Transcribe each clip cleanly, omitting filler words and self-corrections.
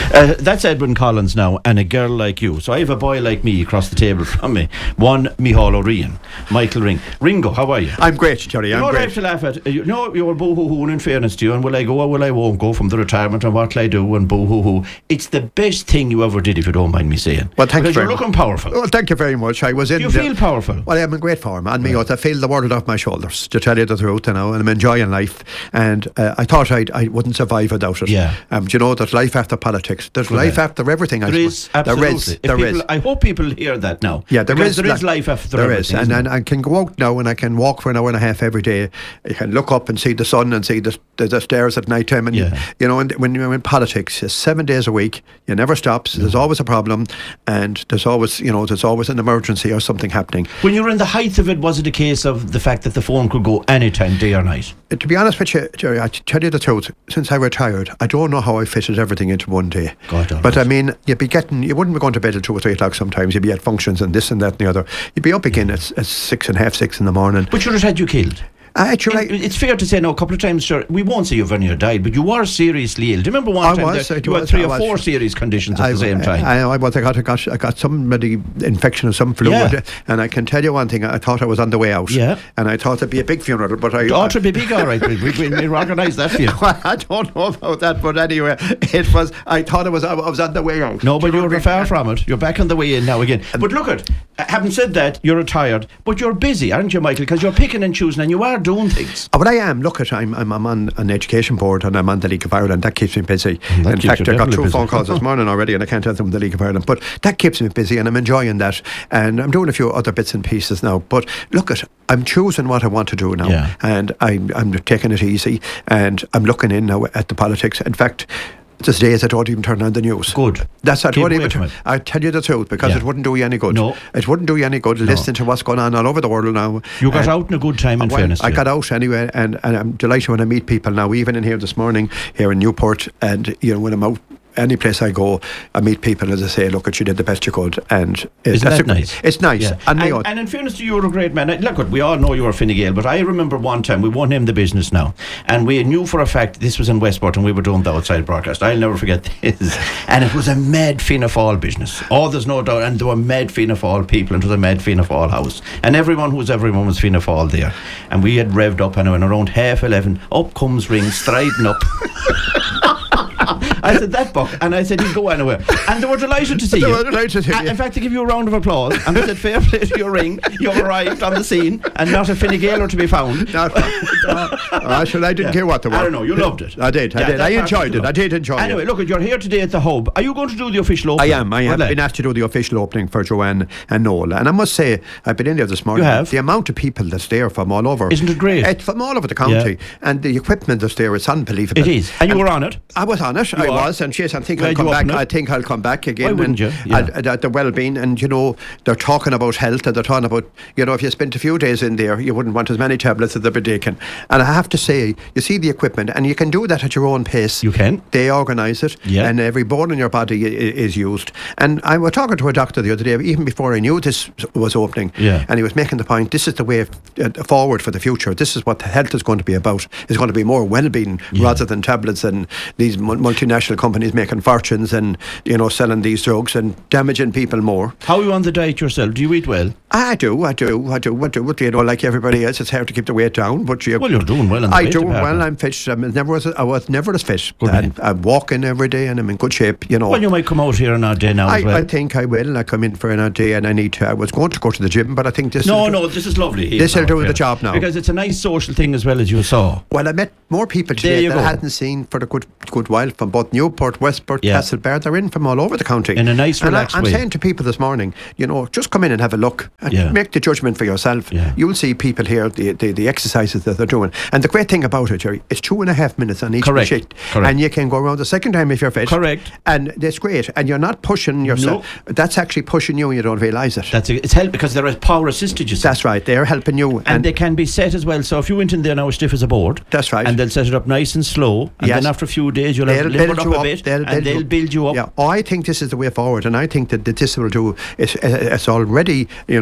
That's Edwin Collins now, and a girl like you. So I have a boy like me across the table from me. One, Micheál O'Rian, Michael Ringo, how are you? I'm great, Jerry. I'm great. great. I have to laugh at. You know, you're boo-hoo-hoo, in fairness to you, and will I go or will I won't go from the retirement, and what'll I do, and boo-hoo-hoo. It's the best thing you ever did, if you don't mind me saying. Well, thanks because very you're much. Looking powerful. Well, thank you very much. I was in. You feel powerful? Well, I'm in great form, and I feel the world off my shoulders, to tell you the truth, and I'm enjoying life. And I thought I wouldn't survive without it. Yeah. You know, there's life after politics. There's life after everything. There is, absolutely. There is. I hope people hear that now. Yeah, there is life after there everything. There is, and I can go out now and I can walk for an hour and a half every day. You can look up and see the sun and see the stairs at night time. And you know, and when you're in politics, it's 7 days a week. You never stops. There's always a problem, and there's always an emergency or something happening. When you were in the height of it, was it a case of the fact that the phone could go anytime, day or night? To be honest with you, Jerry, I tell you the truth. Since I retired, I don't know how I fitted everything into one day. But I mean, you wouldn't be going to bed at 2 or 3 o'clock sometimes. You'd be at functions and this and that and the other. You'd be up again at 6 and half 6 in the morning. But you'd have had you killed. It's fair to say now, a couple of times, sir, we won't say you've near died, but you were seriously ill. Do you remember one time you had 3 or 4 serious conditions at the same time? I got some infection of some fluid, and I can tell you one thing, I thought I was on the way out, and I thought it'd be a big funeral, but it ought to be big, all right. We organise that for you. I don't know about that, but anyway, I thought I was on the way out. No, but you're far from it. You're back on the way in now again. But look at, having said that, you're retired, but you're busy, aren't you, Michael? Because you're picking and choosing, and you are doing things. But I am. Look at, I'm on an education board, and I'm on the League of Ireland. That keeps me busy. In fact, I got 2 phone calls this morning already, and I can't tell them the League of Ireland. But that keeps me busy, and I'm enjoying that. And I'm doing a few other bits and pieces now. But look at, I'm choosing what I want to do now, and I'm taking it easy, and I'm looking in now at the politics. In fact, there's days I don't even turn on the news. Good. That's I tell you the truth, because it wouldn't do you any good. No. It wouldn't do you any good listening to what's going on all over the world now. You got out in a good time, in fairness. I got out anyway, and I'm delighted when I meet people now, even in here this morning, here in Newport, and you know, when I'm out any place I go, I meet people, as I say, look, you did the best you could, and isn't that nice? It's nice. Yeah. And in fairness to you, you're a great man. Look, we all know you were Fine Gael, but I remember one time, we won't name the business now, and we knew for a fact this was in Westport, and we were doing the outside broadcast. I'll never forget this. And it was a mad Fianna Fáil business. Oh, there's no doubt. And there were mad Fianna Fáil people, and it was a mad Fianna Fáil house, and everyone was Fianna Fáil there. And we had revved up, and around 11:30, up comes Ring striding up. I said, that buck, and I said, he'll go anywhere. And they were delighted to see you. In fact, they give you a round of applause, and they said, fair play to your Ring, you've arrived on the scene, and not a Fine Gaeler to be found. I didn't care what they were. I don't know, you loved it. I did. I enjoyed it. I did enjoy it. Anyway, look, you're here today at the Hub. Are you going to do the official opening? I am. I've been asked to do the official opening for Joanne and Noel. And I must say, I've been in there this morning. You have? The amount of people that's there from all over. Isn't it great? It's from all over the county. And the equipment that's there, it's unbelievable. It is. And you were on it? I was on it. I was. And yes, I think I'll come back. I think I'll come back again. Why wouldn't you? At the well-being. And, you know, they're talking about health, and they're talking about, you know, if you spent a few days in there, you wouldn't want as many tablets as they'd be taken. And I have to say, you see the equipment, and you can do that at your own pace. You can. They organise it, and every bone in your body is used. And I was talking to a doctor the other day, even before I knew this was opening, and he was making the point, this is the way forward for the future. This is what health is going to be about. It's going to be more well-being rather than tablets and these multinational companies making fortunes and, you know, selling these drugs and damaging people more. How are you on the diet yourself? Do you eat well? I do. You know, like everybody else, it's hard to keep the weight down. But you're doing well on the weight. I do well. I'm fit. I was never as fit. I'm walking every day, and I'm in good shape. You know. Well, you might come out here on odd day now as well. I think I will. I come in for an odd day, and I need to. I was going to go to the gym, but I think this. This is lovely. This will do the job now, because it's a nice social thing as well, as you saw. Well, I met more people today that I hadn't seen for a good while, from both Newport, Westport, Castlebar. They're in from all over the county in a nice, relaxed way. I'm saying to people this morning, you know, just come in and have a look and make the judgment for yourself. You'll see people here, the exercises that they're doing. And the great thing about it, Jerry, it's 2.5 minutes on each machine. And you can go around the second time if you're fit. Correct. And that's great. And you're not pushing yourself. No. That's actually pushing you, and you don't realise it. It's help because there is power assisted. That's right. They're helping you. And they can be set as well. So if you went in there now as stiff as a board. That's right. And they'll set it up nice and slow. And then after a few days you'll have to lift it up a bit. They'll build you up. Yeah. I think this is the way forward. And I think that this will do. It's already, you know,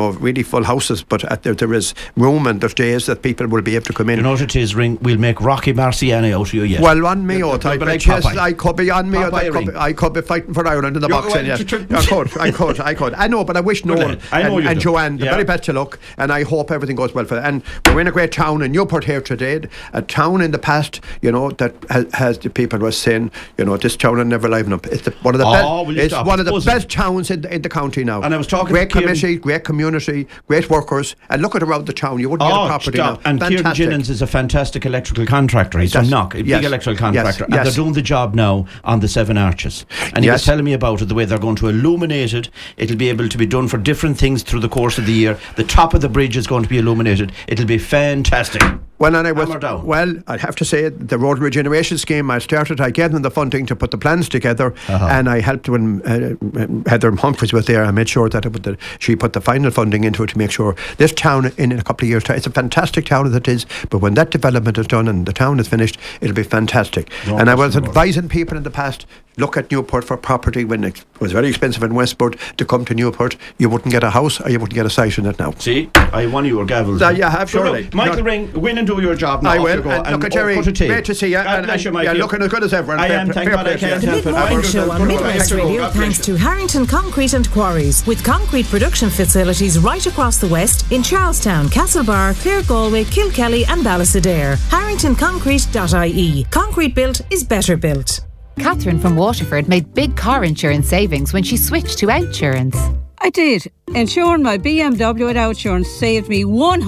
really full houses, but there is room and there's days that people will be able to come in. You know what it is, Ring? We'll make Rocky Marciano out of you yet. Well, on me out. I could be on me out. I could be fighting for Ireland in the boxing. Yes. I could. I know, but I wish Noel and Joanne the very best of luck, and I hope everything goes well for them. And we're in a great town in Newport here today, a town in the past, that has the people were saying, this town will never liven up. It's one of the best towns in the county now. And I was talking great committee, great community, great workers, and look at around the town. You wouldn't get a property now. And Kieran Jennings is a fantastic electrical contractor. He's from Knock, a big electrical contractor, and they're doing the job now on the Seven Arches. And he was telling me about it, the way they're going to illuminate it. It'll be able to be done for different things through the course of the year. The top of the bridge is going to be illuminated. It'll be fantastic. Well, I have to say, the road regeneration scheme I gave them the funding to put the plans together, and I helped when Heather Humphreys was there. I made sure that she put the final funding into it to make sure this town in a couple of years' time, it's a fantastic town as it is, but when that development is done and the town is finished, it'll be fantastic. And I was advising people in the past, look at Newport for property. When it was very expensive in Westport to come to Newport, you wouldn't get a house or you wouldn't get a site in it now. See, I won your gavels. You have, surely. Michael Ring, win and do your job now. I will. And look at Jerry, great to see you. God bless you, Michael. You're looking as good as ever. I am, thank God I can't help it. The Mid-Morning Show on Midwest Radio, thanks to Harrington Concrete and Quarries, with concrete production facilities right across the West in Charlestown, Castlebar, Clare Galway, Kilkelly and Ballysadare. HarringtonConcrete.ie. Concrete built is better built. Catherine from Waterford made big car insurance savings when she switched to Outsurance. I did. Insuring my BMW at Outsurance saved me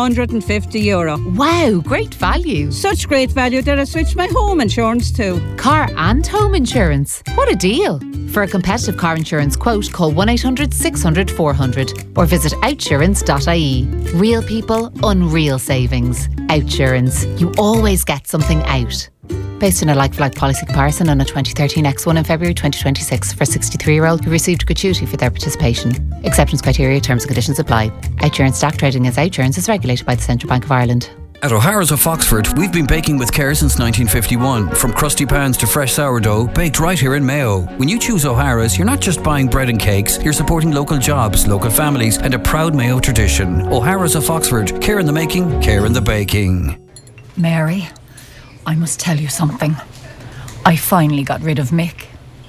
€150. Wow, great value. Such great value that I switched my home insurance too. Car and home insurance. What a deal. For a competitive car insurance quote, call 1-800-600-400 or visit outsurance.ie. Real people, unreal savings. Outsurance. You always get something out. Based on a like-for-like policy comparison on a 2013 X1 in February 2026 for a 63-year-old who received gratuity for their participation. Acceptance criteria, terms and conditions apply. Outsurance stock trading as Outsurance is regulated by the Central Bank of Ireland. At O'Hara's of Foxford, we've been baking with care since 1951. From crusty pans to fresh sourdough, baked right here in Mayo. When you choose O'Hara's, you're not just buying bread and cakes, you're supporting local jobs, local families, and a proud Mayo tradition. O'Hara's of Foxford, care in the making, care in the baking. Mary, I must tell you something. I finally got rid of Mick.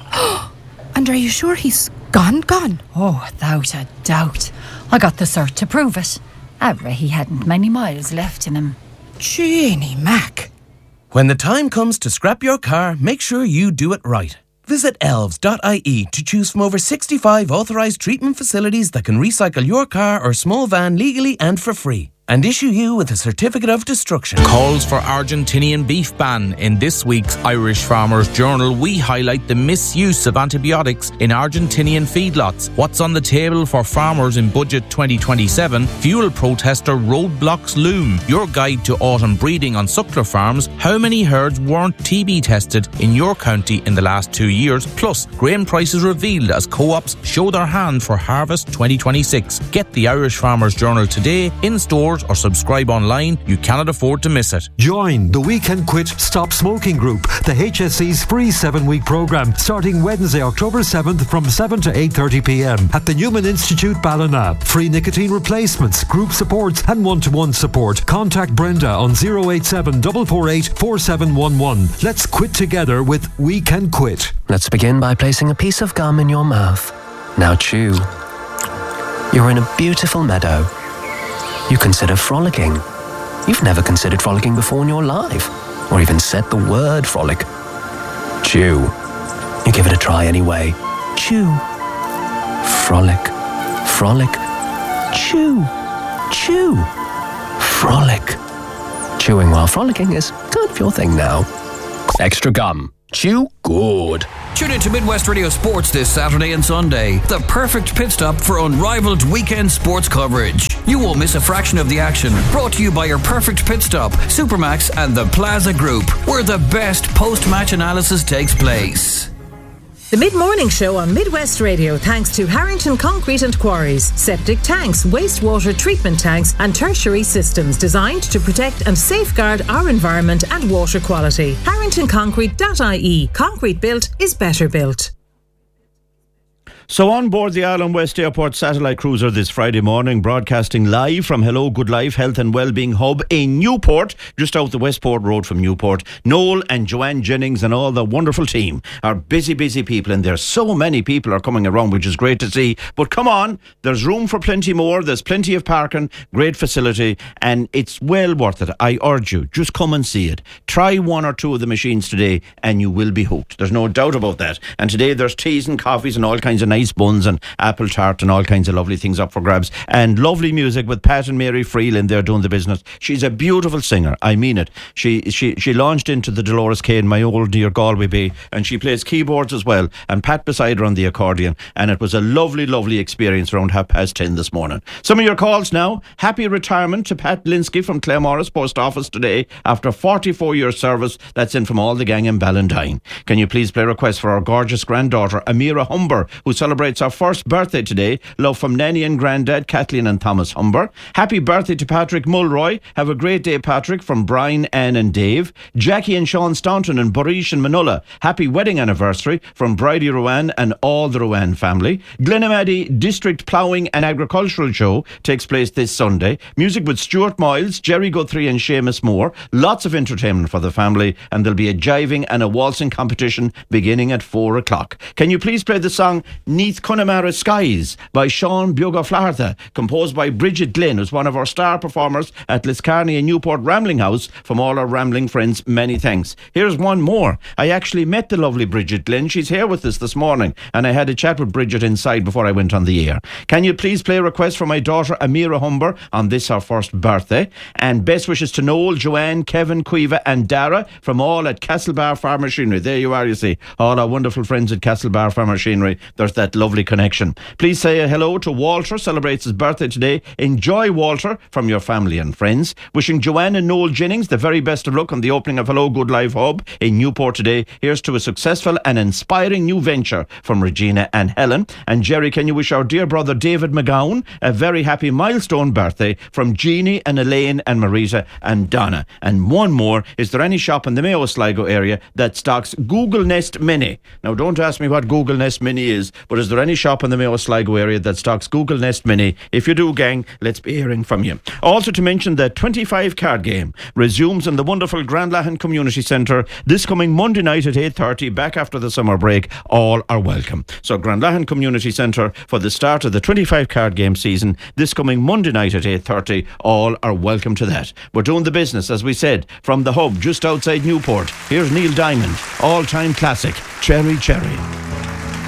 And are you sure he's gone? Oh, without a doubt. I got the cert to prove it. He hadn't many miles left in him. Jeannie Mac. When the time comes to scrap your car, make sure you do it right. Visit elves.ie to choose from over 65 authorised treatment facilities that can recycle your car or small van legally and for free, and issue you with a certificate of destruction. Calls for Argentinian beef ban. In this week's Irish Farmers Journal, we highlight the misuse of antibiotics in Argentinian feedlots. What's on the table for farmers in Budget 2027? Fuel protester roadblocks loom. Your guide to autumn breeding on suckler farms. How many herds weren't TB tested in your county in the last 2 years? Plus, grain prices revealed as co-ops show their hand for harvest 2026. Get the Irish Farmers Journal today in stores or subscribe online. You cannot afford to miss it. Join the We Can Quit Stop Smoking Group, the HSE's free 7-week programme, starting Wednesday, October 7th from 7 to 8:30pm at the Newman Institute, Ballina. Free nicotine replacements, group supports and one-to-one support. Contact Brenda on 087 448 4711. Let's quit together with We Can Quit. Let's begin by placing a piece of gum in your mouth. Now chew. You're in a beautiful meadow. You consider frolicking. You've never considered frolicking before in your life, or even said the word frolic. Chew. You give it a try anyway. Chew. Frolic. Frolic. Chew. Chew. Frolic. Chewing while frolicking is kind of your thing now. Extra gum. Chew good. Tune in to Midwest Radio Sports this Saturday and Sunday. The perfect pit stop for unrivaled weekend sports coverage. You won't miss a fraction of the action. Brought to you by your perfect pit stop, Supermax and the Plaza Group, where the best post-match analysis takes place. The Mid-Morning Show on Midwest Radio, thanks to Harrington Concrete and Quarries. Septic tanks, wastewater treatment tanks and tertiary systems designed to protect and safeguard our environment and water quality. HarringtonConcrete.ie. Concrete built is better built. So on board the Ireland West Airport satellite cruiser this Friday morning, broadcasting live from Hello Good Life Health and Wellbeing Hub in Newport, just out the Westport Road from Newport. Noel and Joanne Jennings and all the wonderful team are busy people in there. So many people are coming around, which is great to see. But come on, there's room for plenty more. There's plenty of parking, great facility, and it's well worth it. I urge you, just come and see it. Try one or two of the machines today and you will be hooked. There's no doubt about that. And today there's teas and coffees and all kinds of nice buns and apple tart and all kinds of lovely things up for grabs, and lovely music with Pat and Mary Freeland there doing the business. She's a beautiful singer, I mean it. She launched into the Dolores Kane, my old dear Galway Bay, and she plays keyboards as well, and Pat beside her on the accordion, and it was a lovely experience around 10:30 this morning. Some of your calls now. Happy retirement to Pat Linsky from Claremorris Post Office today after 44 years service. That's in from all the gang in Ballantyne. Can you please play a request for our gorgeous granddaughter Amira Humber, who celebrates our first birthday today? Love from Nanny and Granddad Kathleen and Thomas Humber. Happy birthday to Patrick Mulroy. Have a great day, Patrick, from Brian, Anne and Dave. Jackie and Sean Staunton and Barish and Manola. Happy wedding anniversary from Bridie Rowan and all the Rowan family. Glenamaddy District Ploughing and Agricultural Show takes place this Sunday. Music with Stuart Miles, Jerry Guthrie and Seamus Moore. Lots of entertainment for the family, and there'll be a jiving and a waltzing competition beginning at 4 o'clock. Can you please play the song Neath Connemara Skies by Sean Bioga-Flartha, composed by Bridget Glynn, who's one of our star performers at Liscarney and Newport Rambling House. From all our rambling friends, many thanks. Here's one more. I actually met the lovely Bridget Glynn. She's here with us this morning, and I had a chat with Bridget inside before I went on the air. Can you please play a request for my daughter Amira Humber on this, her first birthday? And best wishes to Noel, Joanne, Kevin, Cueva and Dara from all at Castlebar Farm Machinery. There you are, you see. All our wonderful friends at Castlebar Farm Machinery. There's that lovely connection. Please say a hello to Walter, celebrates his birthday today. Enjoy, Walter, from your family and friends. Wishing Joanne and Noel Jennings the very best of luck on the opening of Hello Good Life Hub in Newport today. Here's to a successful and inspiring new venture from Regina and Helen. And Jerry, can you wish our dear brother David McGowan a very happy milestone birthday from Jeannie and Elaine and Marita and Donna. And one more, is there any shop in the Mayo Sligo area that stocks Google Nest Mini? Now don't ask me what Google Nest Mini is, but is there any shop in the Mayo Sligo area that stocks Google Nest Mini? If you do, gang, let's be hearing from you. Also to mention that 25 card game resumes in the wonderful Grandlahan Community Centre this coming Monday night at 8:30, back after the summer break. All are welcome. So Grandlahan Community Centre for the start of the 25 card game season this coming Monday night at 8:30. All are welcome to that. We're doing the business, as we said, from the hub just outside Newport. Here's Neil Diamond, all-time classic, Cherry Cherry.